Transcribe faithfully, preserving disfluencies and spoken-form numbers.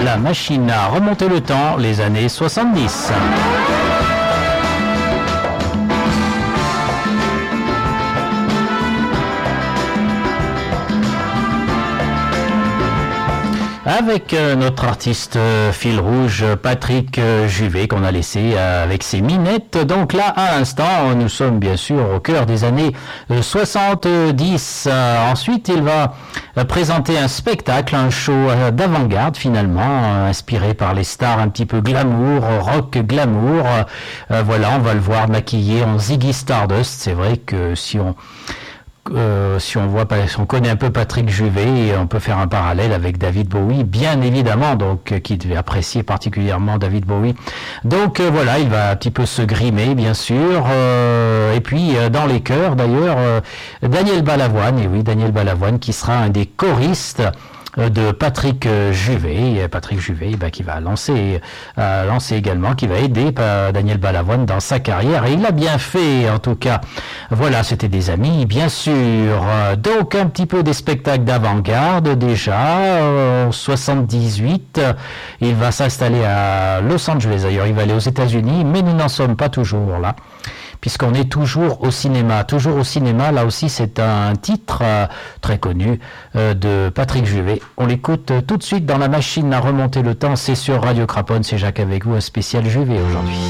la machine à remonter le temps, les années soixante-dix. Avec euh, notre artiste euh, fil rouge Patrick euh, Juvet qu'on a laissé euh, avec ses minettes. Donc là, à l'instant, nous sommes bien sûr au cœur des années euh, soixante-dix. Euh, ensuite, il va euh, présenter un spectacle, un show euh, d'avant-garde finalement, euh, inspiré par les stars un petit peu glamour, rock glamour. Euh, voilà, on va le voir maquillé en Ziggy Stardust. C'est vrai que si on... Euh, si on voit, si on connaît un peu Patrick Juvet, on peut faire un parallèle avec David Bowie, bien évidemment, donc euh, qui devait apprécier particulièrement David Bowie. Donc euh, voilà, il va un petit peu se grimer, bien sûr. Euh, et puis euh, dans les chœurs, d'ailleurs, euh, Daniel Balavoine, et oui, Daniel Balavoine, qui sera un des choristes de Patrick Juvet, Patrick Juvet bah, qui va lancer, euh, lancer également, qui va aider euh, Daniel Balavoine dans sa carrière, et il l'a bien fait en tout cas. Voilà, c'était des amis bien sûr. Donc un petit peu des spectacles d'avant-garde déjà. En soixante-dix-huit, il va s'installer à Los Angeles, d'ailleurs il va aller aux États-Unis, mais nous n'en sommes pas toujours là, puisqu'on est toujours au cinéma. Toujours au cinéma, là aussi c'est un titre euh, très connu euh, de Patrick Juvet. On l'écoute euh, tout de suite dans la machine à remonter le temps. C'est sur Radio Craponne, c'est Jacques avec vous, un spécial Juvet aujourd'hui.